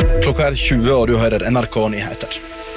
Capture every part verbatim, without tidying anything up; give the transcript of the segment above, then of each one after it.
Klokka er tjue, og du hører N R K Nyheter.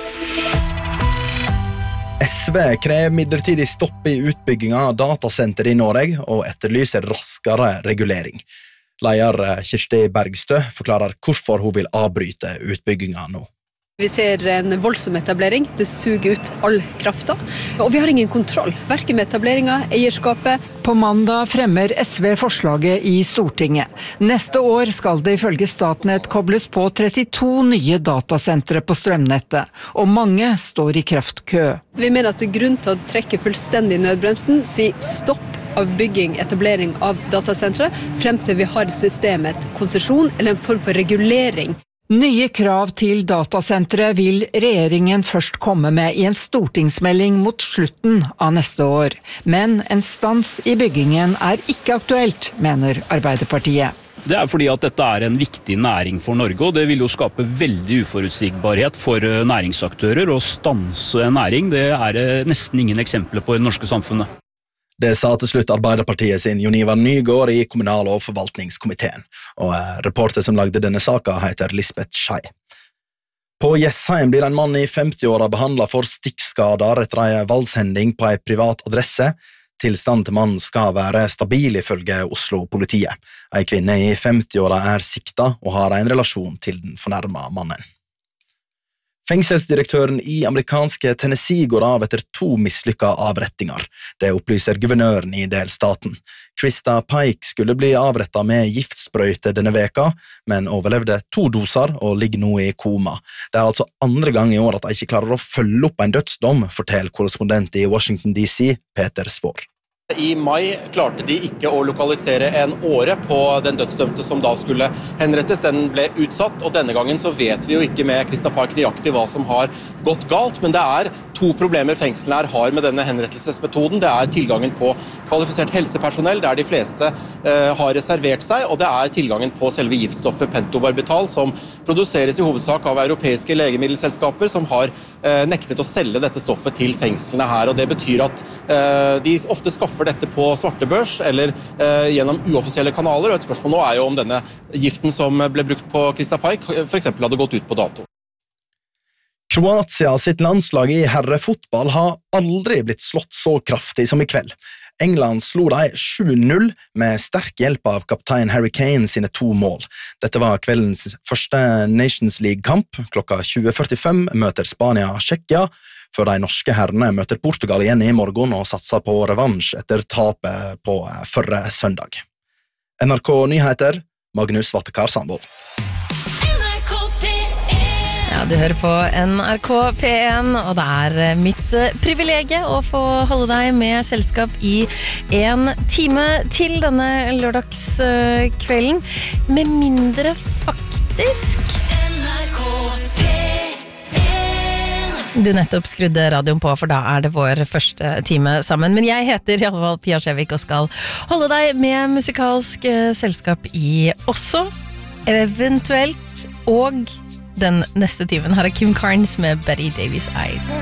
S V krever midlertidig stopp i utbygginga av datasenter i Norge og etterlyser raskere regulering. Leder Kirsti Bergstø forklarer hvorfor hun vil avbryte utbygginga nå. Vi ser en voldsom etablering, det suger ut all krafta, og vi har ingen kontroll, hverken med etableringa, eierskapet. På mandag fremmer S V forslaget i Stortinget. Neste år skal det ifølge Statnett kobles på trettito nye datasentre på strømnettet, og mange står i kraftkø. Vi mener at det er grunn til å trekke fullstendig nødbremsen, si stopp av bygging, etablering av datasentre, frem til vi har systemet konsesjon eller en form for regulering. Nye krav til datasentre vil regjeringen først komme med i en stortingsmelding mot slutten av neste år. Men en stans i byggingen er ikke aktuelt, mener Arbeiderpartiet. Det er fordi at dette er en viktig næring for Norge, og det vil jo skape veldig uforutsigbarhet for næringsaktører. Å stanse en næring, det er nesten ingen eksempler på i det norske samfunnet. Det sa til slutt Arbeiderpartiet sin Jon Ivar Nygård i kommunal- og forvaltningskomiteen, og reporter som lagde denne saka heter Lisbeth Schei. På Jessheim blir en mann i femti-åra behandlet for stikkskader etter en valgshending på en privat adresse. Tilstanden til mannen skal være stabil ifølge Oslo-politiet. En kvinne i femti-åra er sikta og har en relasjon til den fornærmede mannen. Fengselsdirektøren i amerikanske Tennessee går av etter to mislykka avrettinger. Det opplyser guvernøren i delstaten. Krista Pike skulle bli avrettet med giftsprøyte denne veka, men overlevde to doser og ligger nå i koma. Det er altså andre gang i år at de ikke klarer å følge opp en dødsdom, forteller korrespondent i Washington D C, Peter Svår. I mai klarte de ikke å lokalisere en åre på den dødsdømte som da skulle henrettes. Den ble utsatt, og denne gangen så vet vi jo ikke med Krista Park nøyaktig hva som har gått galt, men det er to problemer fengslene her har med denne henrettelsesmetoden. Det er tilgangen på kvalifisert helsepersonell, der de fleste eh, har reservert seg, og det er tilgangen på selve giftstoffet pentobarbital, som produseres i hovedsak av europeiske legemiddelselskaper, som har eh, nektet å selge dette stoffet til fengslene her, og det betyr at eh, de ofte skaffer dette på svartebørs eller eh, gjennom uoffisielle kanaler, og et spørsmål nå er jo om denne giften som ble brukt på Krista Pike for eksempel hadde gått ut på dato. Kroatia sitt landslag i herrefotball har aldri blitt slått så kraftig som i kveld. England slo de sju null med sterk hjelp av kaptein Harry Kane sine to mål. Dette var kveldens første Nations League-kamp. Klokka tjue førtifem møter Spania Tsjekkia, før de norske herrene møter Portugal igjen i morgen og satser på revansj etter tapet på forrige søndag. N R K Nyheter, Magnus Vattekar Sandvold. Ja, du hører på N R K P en, og det er mitt privilegie å få holde deg med selskap i en time til denne lørdagskvelden, med mindre faktisk. N R K P en. Du nettopp skrudde radioen på, for da er det vår første time sammen. Men jeg heter i alle fall Pia Skjevik og skal holde deg med musikalsk selskap i også, eventuelt, og den neste timen. Her er Kim Carnes med Betty Davis Eyes.